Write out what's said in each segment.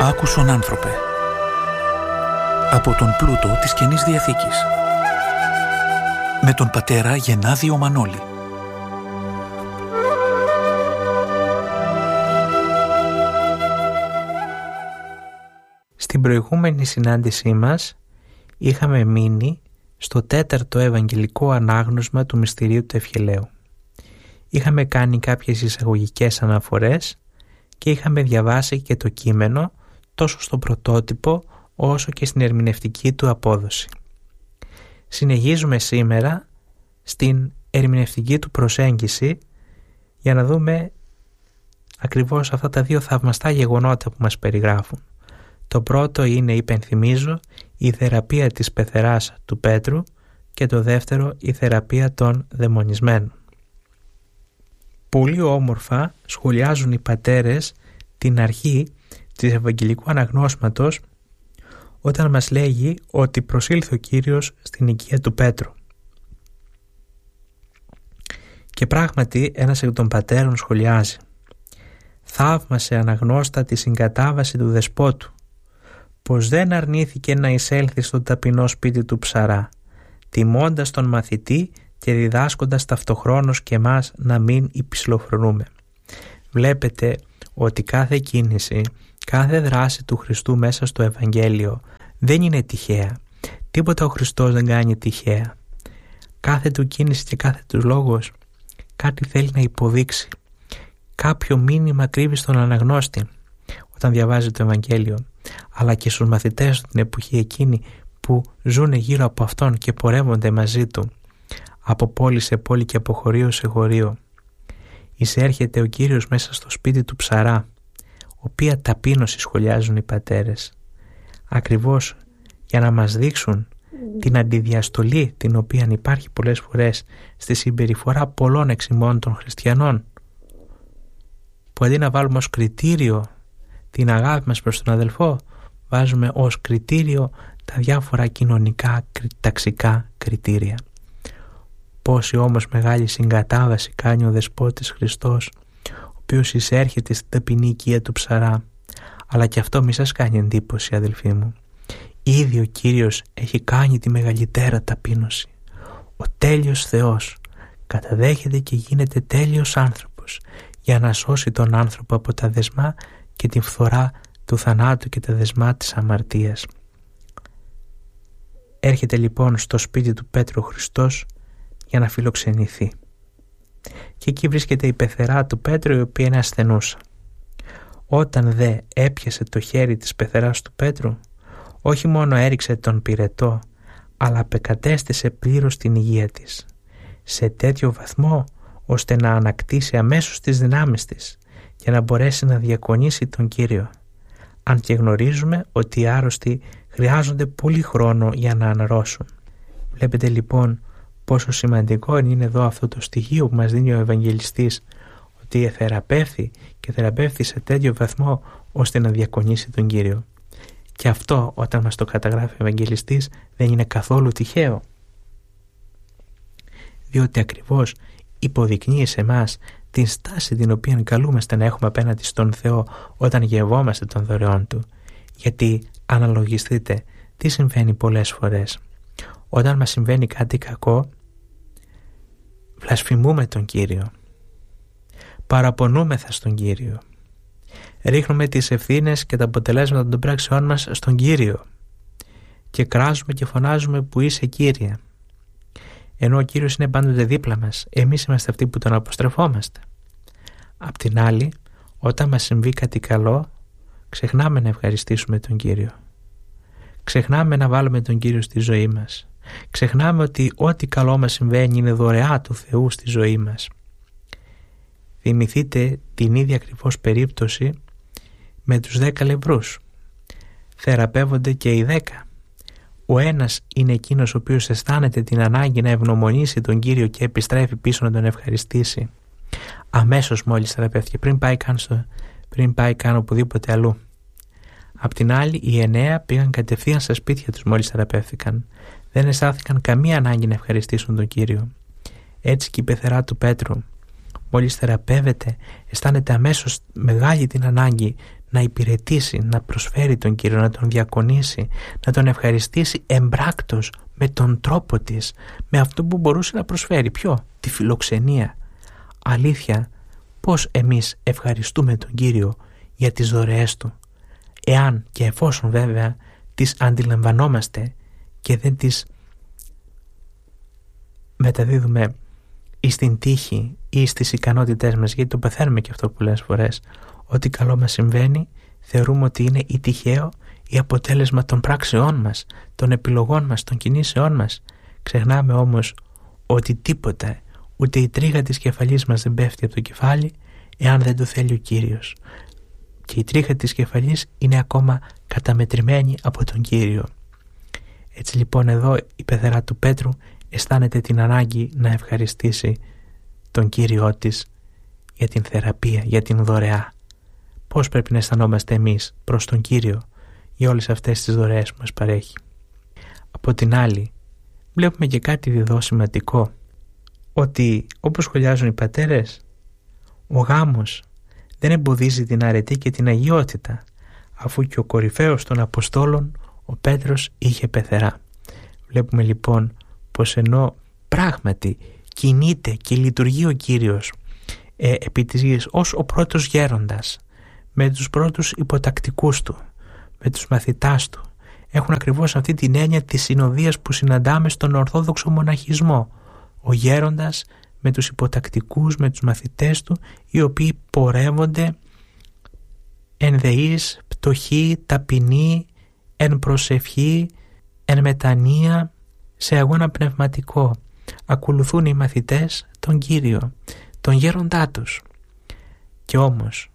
Άκουσον άνθρωπε, από τον πλούτο της Καινής Διαθήκης, με τον πατέρα Γενάδιο Μανώλη. Στην προηγούμενη συνάντησή μας είχαμε μείνει στο 4ο Ευαγγελικό Ανάγνωσμα του Μυστηρίου του Ευχελαίου. Είχαμε κάνει κάποιες εισαγωγικές αναφορές και είχαμε διαβάσει και το κείμενο τόσο στο πρωτότυπο όσο και στην ερμηνευτική του απόδοση. Συνεχίζουμε σήμερα στην ερμηνευτική του προσέγγιση για να δούμε ακριβώς αυτά τα δύο θαυμαστά γεγονότα που μας περιγράφουν. Το πρώτο είναι, υπενθυμίζω, η θεραπεία της πεθεράς του Πέτρου και το δεύτερο η θεραπεία των δαιμονισμένων. Πολύ όμορφα σχολιάζουν οι πατέρες την αρχή της Ευαγγελικού Αναγνώσματος όταν μας λέγει ότι προσήλθε ο Κύριος στην οικία του Πέτρου. Και πράγματι ένας εκ των πατέρων σχολιάζει: «Θαύμασε αναγνώστα τη συγκατάβαση του δεσπότου, πως δεν αρνήθηκε να εισέλθει στο ταπεινό σπίτι του ψαρά, τιμώντας τον μαθητή και διδάσκοντας ταυτοχρόνως και εμάς να μην υψηλοφρονούμε». Βλέπετε ότι κάθε κίνηση, κάθε δράση του Χριστού μέσα στο Ευαγγέλιο δεν είναι τυχαία. Τίποτα ο Χριστός δεν κάνει τυχαία. Κάθε του κίνηση και κάθε του λόγος κάτι θέλει να υποδείξει. Κάποιο μήνυμα κρύβει στον αναγνώστη όταν διαβάζει το Ευαγγέλιο, αλλά και στους μαθητές την εποχή εκείνη που ζουν γύρω από αυτόν και πορεύονται μαζί του από πόλη σε πόλη και από χωρίο σε χωρίο. Εισέρχεται ο Κύριος μέσα στο σπίτι του ψαρά, οποία ταπείνωση σχολιάζουν οι πατέρες, ακριβώς για να μας δείξουν την αντιδιαστολή την οποία υπάρχει πολλές φορές στη συμπεριφορά πολλών εξ ημών των χριστιανών, που αντί να βάλουμε ως κριτήριο την αγάπη μας προς τον αδελφό, βάζουμε ως κριτήριο τα διάφορα κοινωνικά ταξικά κριτήρια. Πόση όμως μεγάλη συγκατάβαση κάνει ο Δεσπότης Χριστός, ο οποίος εισέρχεται στην ταπεινή οικία του ψαρά. Αλλά και αυτό μη σας κάνει εντύπωση, αδελφοί μου. Ήδη ο Κύριος έχει κάνει τη μεγαλύτερα ταπείνωση. Ο τέλειος Θεός καταδέχεται και γίνεται τέλειος άνθρωπος για να σώσει τον άνθρωπο από τα δεσμά και τη φθορά του θανάτου και τα δεσμά της αμαρτίας. Έρχεται λοιπόν στο σπίτι του Πέτρου Χριστός για να φιλοξενηθεί. Και εκεί βρίσκεται η πεθερά του Πέτρου, η οποία είναι ασθενούσα. Όταν δε έπιασε το χέρι της πεθεράς του Πέτρου, όχι μόνο έριξε τον πυρετό, αλλά απεκατέστησε πλήρως την υγεία της, σε τέτοιο βαθμό ώστε να ανακτήσει αμέσως τις δυνάμεις της για να μπορέσει να διακονήσει τον Κύριο. Αν και γνωρίζουμε ότι οι άρρωστοι χρειάζονται πολύ χρόνο για να αναρρώσουν. Βλέπετε λοιπόν πόσο σημαντικό είναι εδώ αυτό το στοιχείο που μας δίνει ο Ευαγγελιστής, ότι θεραπεύει και θεραπεύει σε τέτοιο βαθμό ώστε να διακονήσει τον Κύριο. Και αυτό, όταν μας το καταγράφει ο Ευαγγελιστής, δεν είναι καθόλου τυχαίο, διότι ακριβώς υποδεικνύει σε εμάς την στάση την οποία καλούμαστε να έχουμε απέναντι στον Θεό όταν γευόμαστε των δωρεών Του. Γιατί αναλογιστείτε τι συμβαίνει πολλές φορές. Όταν μας συμβαίνει κάτι κακό, βλασφημούμε τον Κύριο, παραπονούμεθα στον Κύριο, ρίχνουμε τις ευθύνες και τα αποτελέσματα των πράξεών μας στον Κύριο και κράζουμε και φωνάζουμε που είσαι Κύριε, ενώ ο Κύριος είναι πάντοτε δίπλα μας. Εμείς είμαστε αυτοί που τον αποστρεφόμαστε. Απ' την άλλη, όταν μας συμβεί κάτι καλό, ξεχνάμε να ευχαριστήσουμε τον Κύριο, ξεχνάμε να βάλουμε τον Κύριο στη ζωή μας, ξεχνάμε ότι ό,τι καλό μας συμβαίνει είναι δωρεά του Θεού στη ζωή μας. Θυμηθείτε την ίδια ακριβώς περίπτωση με τους 10 λεπρούς. Θεραπεύονται και οι 10. Ο ένας είναι εκείνος ο οποίος αισθάνεται την ανάγκη να ευγνωμονήσει τον Κύριο και επιστρέφει πίσω να τον ευχαριστήσει αμέσως μόλις θεραπεύτηκε, πριν πάει καν οπουδήποτε αλλού. Απ' την άλλη, οι 9 πήγαν κατευθείαν στα σπίτια τους μόλις θεραπεύτηκαν. Δεν αισθάνθηκαν καμία ανάγκη να ευχαριστήσουν τον Κύριο. Έτσι και η πεθερά του Πέτρου, μόλις θεραπεύεται, αισθάνεται αμέσως μεγάλη την ανάγκη να υπηρετήσει, να προσφέρει τον Κύριο, να τον διακονήσει, να τον ευχαριστήσει εμπράκτος με τον τρόπο της, με αυτό που μπορούσε να προσφέρει. Ποιο? Τη φιλοξενία. Αλήθεια, πώς εμείς ευχαριστούμε τον Κύριο για τις δωρεές Του, εάν και εφόσον βέβαια τις αντιλαμβανόμαστε και δεν τις μεταδίδουμε εις την τύχη ή στις ικανότητές μας, γιατί το παθαίνουμε και αυτό πολλές φορές. Ό,τι καλό μας συμβαίνει θεωρούμε ότι είναι ή τυχαίο ή αποτέλεσμα των πράξεών μας, των επιλογών μας, των κινήσεών μας. Ξεχνάμε όμως ότι τίποτα, ούτε η τρίγα της κεφαλής μας δεν πέφτει από το κεφάλι εάν δεν το θέλει ο Κύριος. Και η τρίχα της κεφαλής είναι ακόμα καταμετρημένη από τον Κύριο. Έτσι λοιπόν εδώ η πεθερά του Πέτρου αισθάνεται την ανάγκη να ευχαριστήσει τον Κύριό της για την θεραπεία, για την δωρεά. Πώς πρέπει να αισθανόμαστε εμείς προς τον Κύριο για όλες αυτές τις δωρεές που μας παρέχει. Από την άλλη βλέπουμε και κάτι εδώ σημαντικό, ότι όπως σχολιάζουν οι πατέρες, ο γάμος δεν εμποδίζει την αρετή και την αγιότητα, αφού και ο κορυφαίος των Αποστόλων, ο Πέτρος, είχε πεθερά. Βλέπουμε λοιπόν πως ενώ πράγματι κινείται και λειτουργεί ο Κύριος επί της γης ως ο πρώτος γέροντας, με τους πρώτους υποτακτικούς Του, με τους μαθητάς Του, έχουν ακριβώς αυτή την έννοια της συνοδείας που συναντάμε στον Ορθόδοξο μοναχισμό. Ο γέροντας με τους υποτακτικούς, με τους μαθητές του, οι οποίοι πορεύονται εν δεής, πτωχοί, ταπεινοί, εν προσευχή, εν μετανία, σε αγώνα πνευματικό. Ακολουθούν οι μαθητές τον Κύριο, τον γέροντά τους. Και όμως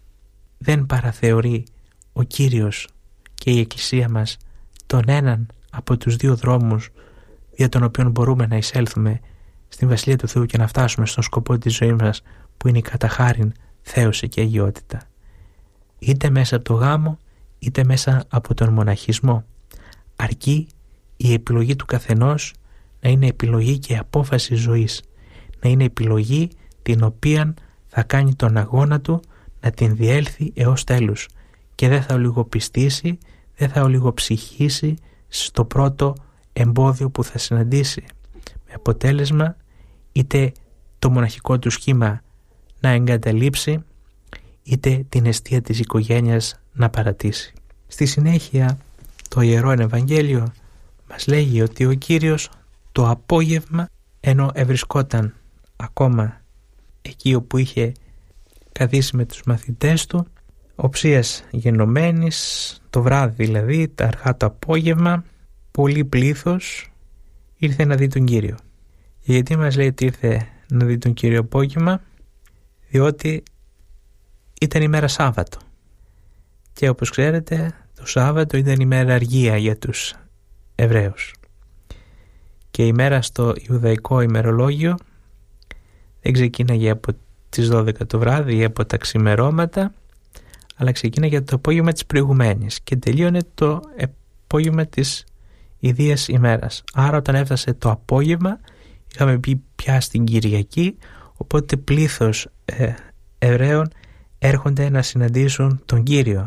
δεν παραθεωρεί ο Κύριος και η Εκκλησία μας τον έναν από τους δύο δρόμους για τον οποίο μπορούμε να εισέλθουμε στην Βασιλεία του Θεού και να φτάσουμε στον σκοπό της ζωής μας, που είναι η καταχάριν θέωση και αγιότητα. Είτε μέσα από το γάμο, είτε μέσα από τον μοναχισμό. Αρκεί η επιλογή του καθενός να είναι επιλογή και απόφαση ζωής. Να είναι επιλογή την οποία θα κάνει τον αγώνα του να την διέλθει έως τέλους και δεν θα ολιγοπιστήσει, δεν θα ολιγοψυχήσει στο πρώτο εμπόδιο που θα συναντήσει, με αποτέλεσμα είτε το μοναχικό του σχήμα να εγκαταλείψει, είτε την εστία της οικογένειας να παρατήσει. Στη συνέχεια το Ιερό Ευαγγέλιο μας λέγει ότι ο Κύριος το απόγευμα, ενώ ευρισκόταν ακόμα εκεί όπου είχε καθίσει με τους μαθητές του, οψίας γενομένης, το βράδυ δηλαδή, τα αργά το απόγευμα, πολύ πλήθος ήρθε να δει τον Κύριο. Γιατί μας λέει ότι ήρθε να δει τον Κύριο απόγευμα? Διότι ήταν ημέρα Σάββατο και όπως ξέρετε το Σάββατο ήταν ημέρα αργία για τους Εβραίους και η μέρα στο Ιουδαϊκό ημερολόγιο δεν ξεκίναγε από τις 12 το βράδυ ή από τα ξημερώματα, αλλά ξεκίναγε το απόγευμα της προηγουμένης και τελείωνε το απόγευμα της ιδίας ημέρας. Άρα όταν έφτασε το απόγευμα είχαμε πει πια στην Κυριακή, οπότε πλήθος Εβραίων έρχονται να συναντήσουν τον Κύριο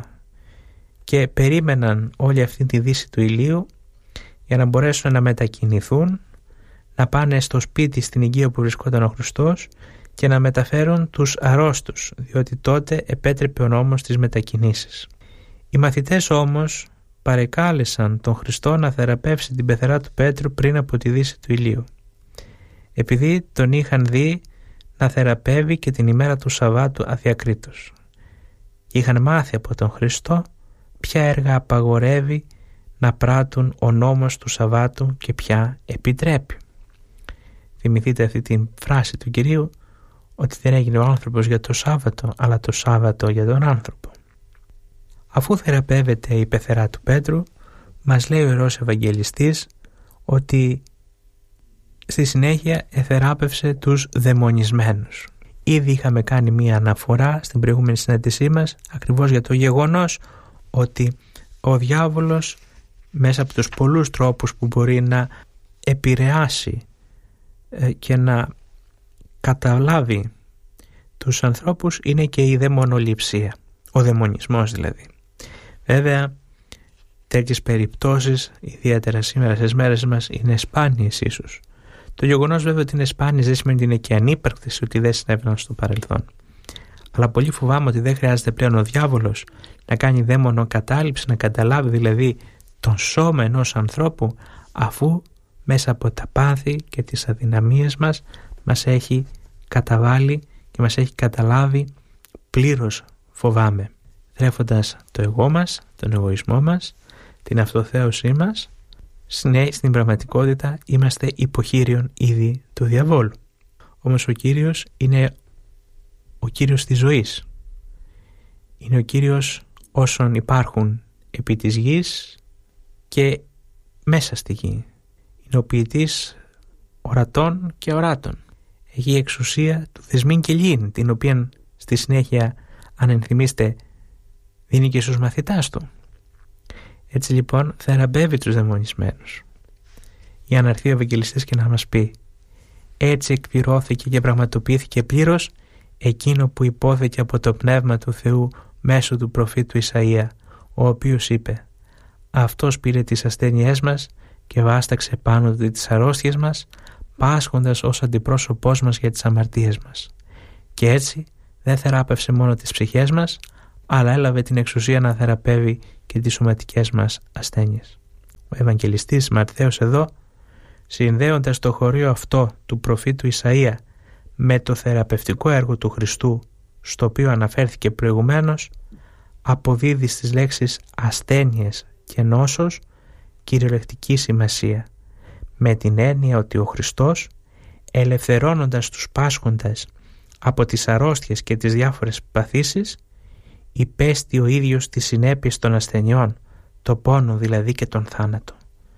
και περίμεναν όλη αυτή τη δύση του ηλίου για να μπορέσουν να μετακινηθούν, να πάνε στο σπίτι στην οικία που βρισκόταν ο Χριστός και να μεταφέρουν τους αρρώστους, διότι τότε επέτρεπε ο νόμος τις μετακινήσεις. Οι μαθητές όμως παρεκάλεσαν τον Χριστό να θεραπεύσει την πεθερά του Πέτρου πριν από τη δύση του ηλίου, επειδή τον είχαν δει να θεραπεύει και την ημέρα του Σαββάτου αδιακρίτως. Και είχαν μάθει από τον Χριστό ποια έργα απαγορεύει να πράττουν ο νόμος του Σαββάτου και ποια επιτρέπει. Θυμηθείτε αυτή την φράση του Κυρίου, ότι δεν έγινε ο άνθρωπος για το Σάββατο, αλλά το Σάββατο για τον άνθρωπο. Αφού θεραπεύεται η πεθερά του Πέτρου, μας λέει ο Ιερός Ευαγγελιστής ότι στη συνέχεια εθεράπευσε τους δαιμονισμένους. Ήδη είχαμε κάνει μία αναφορά στην προηγούμενη συνάντησή μας ακριβώς για το γεγονός ότι ο διάβολος μέσα από τους πολλούς τρόπους που μπορεί να επηρεάσει και να καταλάβει τους ανθρώπους είναι και η δαιμονοληψία. ο δαιμονισμός δηλαδή. Βέβαια, τέτοιες περιπτώσεις, ιδιαίτερα σήμερα στις μέρες μας, είναι σπάνιες ίσως. Το γεγονός βέβαια ότι είναι σπάνιες δεν σημαίνει ότι είναι και ανύπαρκτες, ότι δεν συνέβαιναν στο παρελθόν. Αλλά πολύ φοβάμαι ότι δεν χρειάζεται πλέον ο διάβολος να κάνει δαίμονο κατάληψη, να καταλάβει δηλαδή τον σώμα ενός ανθρώπου, αφού μέσα από τα πάθη και τις αδυναμίες μας έχει καταβάλει και μας έχει καταλάβει πλήρως, φοβάμαι, τρέφοντας το εγώ μας, τον εγωισμό μας, την αυτοθέωσή μας. Στην πραγματικότητα είμαστε υποχείριον ήδη του διαβόλου. Όμως ο Κύριος είναι ο Κύριος της ζωής. Είναι ο Κύριος όσων υπάρχουν επί της γης και μέσα στη γη. Είναι ο ποιητής ορατών και οράτων. Έχει εξουσία του θεσμήν και λύν, την οποία στη συνέχεια, αν ενθυμίστε, δίνει και στους μαθητάς του. Έτσι λοιπόν θεραπεύει τους δαιμονισμένους. Για να έρθει ο Ευαγγελιστής και να μας πει: έτσι εκπληρώθηκε και πραγματοποιήθηκε πλήρως εκείνο που υπόθηκε από το Πνεύμα του Θεού μέσω του προφήτου Ισαΐα, ο οποίος είπε: αυτός πήρε τις ασθένειές μας και βάσταξε πάνω του τις αρρώστιες μας, πάσχοντας ως αντιπρόσωπός μας για τις αμαρτίες μας. Και έτσι δεν θεράπευσε μόνο τις ψυχές μας, αλλά έλαβε την εξουσία να θεραπεύει και τις σωματικές μας ασθένειες. Ο Ευαγγελιστής Ματθαίος εδώ, συνδέοντας το χωρίο αυτό του προφήτου Ισαΐα με το θεραπευτικό έργο του Χριστού, στο οποίο αναφέρθηκε προηγουμένως, αποδίδει στις λέξεις ασθένειες και νόσος κυριολεκτική σημασία, με την έννοια ότι ο Χριστός, ελευθερώνοντας τους πάσχοντες από τις αρρώστιες και τις διάφορες παθήσεις, υπέστη ο ίδιος τις συνέπειες των ασθενειών, το πόνο δηλαδή και τον θάνατο.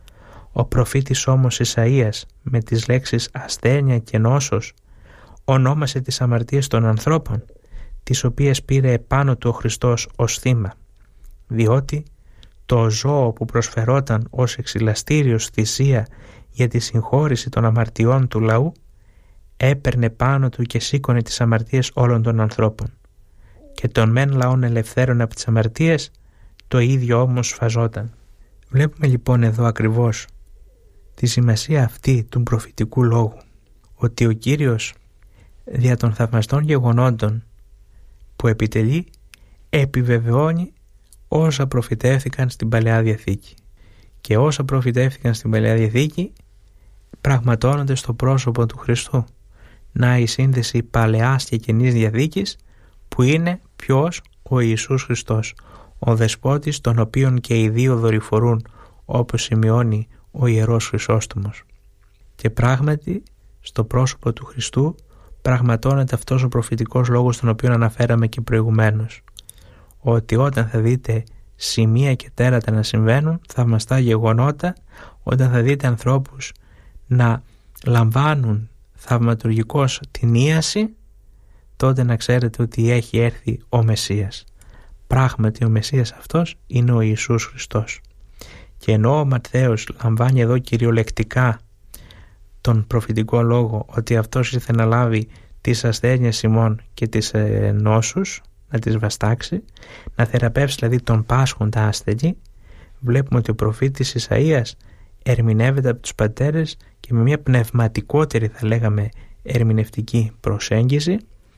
Ο προφήτης όμως Ισαΐας με τις λέξεις ασθένεια και νόσος ονόμασε τις αμαρτίες των ανθρώπων, τις οποίες πήρε επάνω του ο Χριστός ως θύμα, διότι το ζώο που προσφερόταν ως εξηλαστήριος θυσία για τη συγχώρηση των αμαρτιών του λαού έπαιρνε πάνω του και σήκωνε τις αμαρτίες όλων των ανθρώπων, και των μεν λαών ελευθέρων από τις αμαρτίες, το ίδιο όμως σφαζόταν. Βλέπουμε λοιπόν εδώ ακριβώς τη σημασία αυτή του προφητικού λόγου, ότι ο Κύριος δια των θαυμαστών γεγονότων που επιτελεί επιβεβαιώνει όσα προφητεύθηκαν στην Παλαιά Διαθήκη, και όσα προφητεύθηκαν στην Παλαιά Διαθήκη πραγματώνονται στο πρόσωπο του Χριστού. Να η σύνδεση Παλαιάς και Καινής Διαθήκης, που είναι ποιος? Ο Ιησούς Χριστός, ο Δεσπότης, τον οποίον και οι δύο δορυφορούν, όπως σημειώνει ο Ιερός Χρυσόστομος. Και πράγματι στο πρόσωπο του Χριστού πραγματώνεται αυτός ο προφητικός λόγος, τον οποίο αναφέραμε και προηγουμένως, ότι όταν θα δείτε σημεία και τέρατα να συμβαίνουν, θαυμαστά γεγονότα, όταν θα δείτε ανθρώπους να λαμβάνουν θαυματουργικώς την ίαση, τότε να ξέρετε ότι έχει έρθει ο Μεσσίας. Πράγματι ο Μεσσίας αυτός είναι ο Ιησούς Χριστός. Και ενώ ο Ματθαίος λαμβάνει εδώ κυριολεκτικά τον προφητικό λόγο ότι αυτός ήρθε να λάβει τις ασθένειες ημών και τις νόσους, να τις βαστάξει, να θεραπεύσει δηλαδή τον πάσχοντα ασθενή, βλέπουμε ότι ο προφήτης Ισαΐας ερμηνεύεται από τους πατέρες και με μια πνευματικότερη, θα λέγαμε, ερμηνευτική προσέγγιση,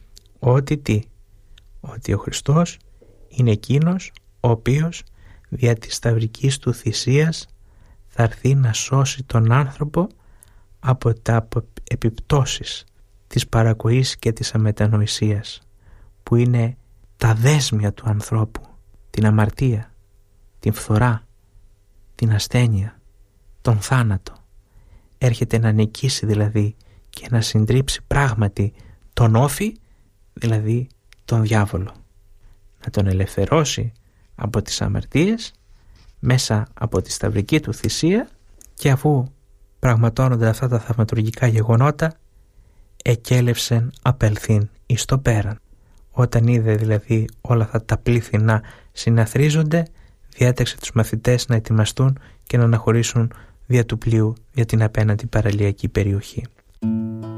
ότι ο Χριστός είναι εκείνος ο οποίος δια της σταυρικής του θυσίας θα έρθει να σώσει τον άνθρωπο από τα επιπτώσεις της παρακοής και της αμετανοησίας, που είναι τα δέσμια του ανθρώπου, την αμαρτία, την φθορά, την ασθένεια, τον θάνατο. Έρχεται να νικήσει δηλαδή και να συντρίψει πράγματι τον όφη, δηλαδή τον διάβολο, να τον ελευθερώσει από τις αμαρτίες μέσα από τη σταυρική του θυσία, και αφού πραγματώνονται αυτά τα θαυματουργικά γεγονότα, εκέλευσεν απελθήν εις το πέραν. Όταν είδε δηλαδή όλα αυτά τα πλήθη να συναθρίζονται, διέταξε τους μαθητές να ετοιμαστούν και να αναχωρήσουν δια του πλοίου για την απέναντι παραλιακή περιοχή.